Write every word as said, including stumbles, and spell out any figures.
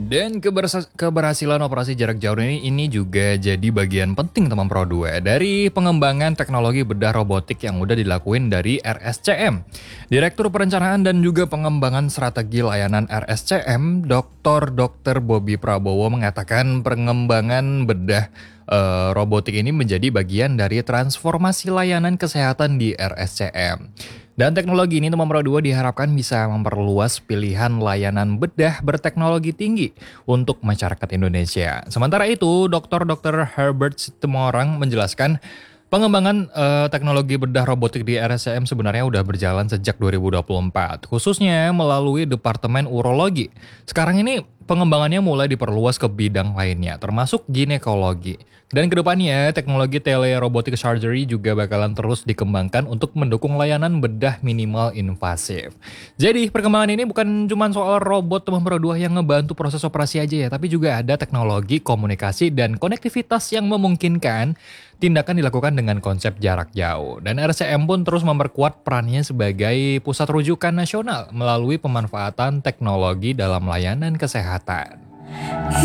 Dan kebersa- keberhasilan operasi jarak jauh ini, ini juga jadi bagian penting teman Pro dua dari pengembangan teknologi bedah robotik yang udah dilakuin dari R S C M. Direktur Perencanaan dan juga Pengembangan Strategi Layanan R S C M, doktor dokter Bobby Prabowo mengatakan pengembangan bedah eh, robotik ini menjadi bagian dari transformasi layanan kesehatan di R S C M. Dan teknologi ini teman Pro dua diharapkan bisa memperluas pilihan layanan bedah berteknologi tinggi untuk masyarakat Indonesia. Sementara itu, dokter dokter Herbert Situmorang menjelaskan pengembangan eh, teknologi bedah robotik di R S C M sebenarnya udah berjalan sejak dua ribu dua puluh empat, khususnya melalui Departemen Urologi. Sekarang ini pengembangannya mulai diperluas ke bidang lainnya, termasuk ginekologi. Dan kedepannya, teknologi telerobotic surgery juga bakalan terus dikembangkan untuk mendukung layanan bedah minimal invasif. Jadi, perkembangan ini bukan cuma soal robot teman Pro dua yang ngebantu proses operasi aja ya, tapi juga ada teknologi, komunikasi, dan konektivitas yang memungkinkan tindakan dilakukan dengan konsep jarak jauh. Dan R S C M pun terus memperkuat perannya sebagai pusat rujukan nasional melalui pemanfaatan teknologi dalam layanan kesehatan.